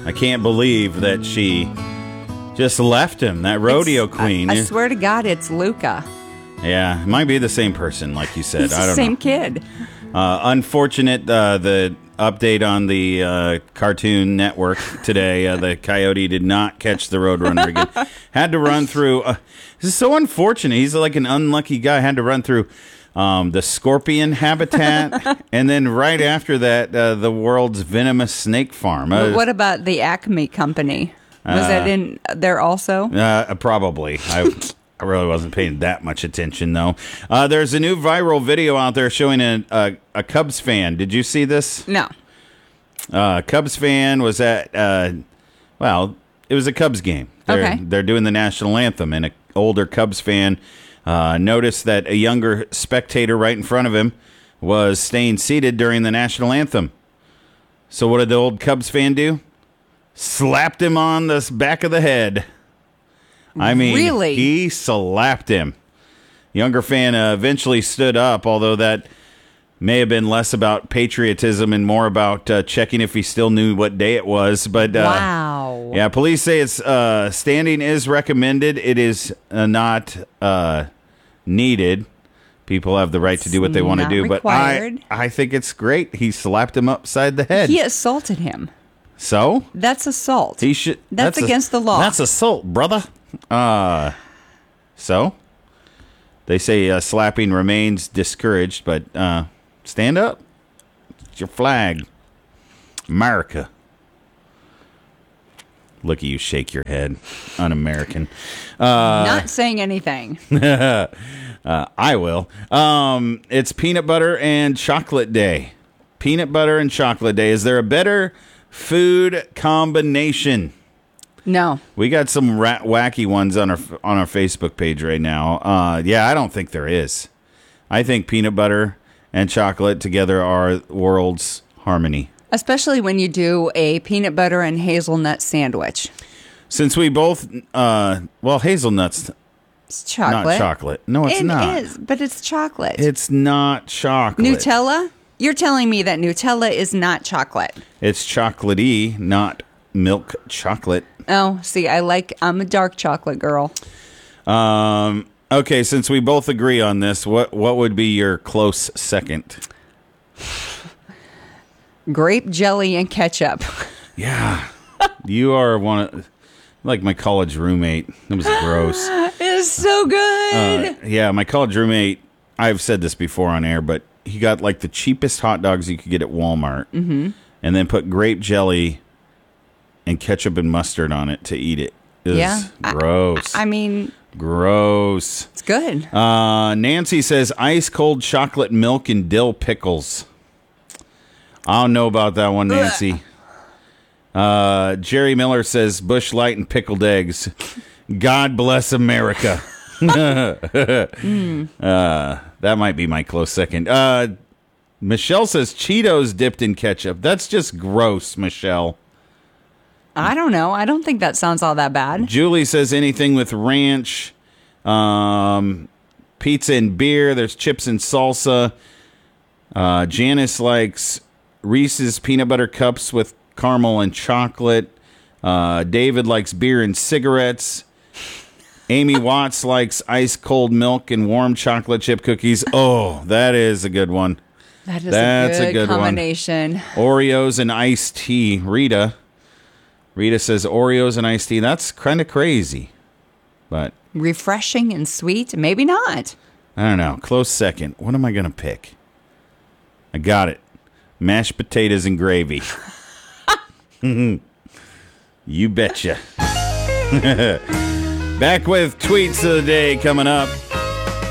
I can't believe that she just left him, that rodeo queen. I swear to God, it's Luca. Yeah, it might be the same person, like you said. It's I don't the same know. kid. Unfortunate, the update on the Cartoon Network today. The coyote did not catch the Roadrunner again. Had to run through. This is so unfortunate. He's like an unlucky guy. Had to run through the scorpion habitat, and then right after that, the world's venomous snake farm. But what about the Acme Company? Was that in there also? Probably. I really wasn't paying that much attention, though. There's a new viral video out there showing a Cubs fan. Did you see this? No. Cubs fan was at, it was a Cubs game. They're doing the national anthem, and an older Cubs fan noticed that a younger spectator right in front of him was staying seated during the national anthem. So what did the old Cubs fan do? Slapped him on the back of the head. I mean, really? He slapped him. Younger fan eventually stood up, although that may have been less about patriotism and more about checking if he still knew what day it was. But wow. Yeah, police say it's standing is recommended. It is not needed. People have the right to do what they want to do. Required. But I think it's great. He slapped him upside the head. He assaulted him. So? That's assault. He should. That's against the law. That's assault, brother. So they say slapping remains discouraged, but stand up. It's your flag, America. Look at you shake your head, un-American. Not saying anything. I will. It's peanut butter and chocolate day. Peanut butter and chocolate day. Is there a better food combination? No. We got some wacky ones on our Facebook page right now. I don't think there is. I think peanut butter and chocolate together are world's harmony. Especially when you do a peanut butter and hazelnut sandwich. Since we both, hazelnuts, it's chocolate. Not chocolate. No, it's not. It is, but it's chocolate. It's not chocolate. Nutella? You're telling me that Nutella is not chocolate. It's chocolatey, not milk chocolate. Oh, see, I'm a dark chocolate girl. Okay, since we both agree on this, what would be your close second? Grape jelly and ketchup. Yeah. You are like my college roommate. It was gross. It's so good. Yeah, my college roommate, I've said this before on air, but he got like the cheapest hot dogs you could get at Walmart, and then put grape jelly and ketchup and mustard on it to eat it. It was gross. I mean, gross. It's good. Nancy says ice cold chocolate milk and dill pickles. I don't know about that one, Nancy. Jerry Miller says Busch Light and pickled eggs. God bless America. That might be my close second. Michelle says Cheetos dipped in ketchup. That's just gross, Michelle. I don't know. I don't think that sounds all that bad. Julie says anything with ranch, pizza and beer. There's chips and salsa. Janice likes Reese's peanut butter cups with caramel and chocolate. David likes beer and cigarettes. Amy Watts likes ice cold milk and warm chocolate chip cookies. Oh, that is a good one. That's a good combination. One. Oreos and iced tea. Rita says Oreos and iced tea. That's kind of crazy, but refreshing and sweet. Maybe not. I don't know. Close second. What am I going to pick? I got it. Mashed potatoes and gravy. You betcha. Back with tweets of the day coming up.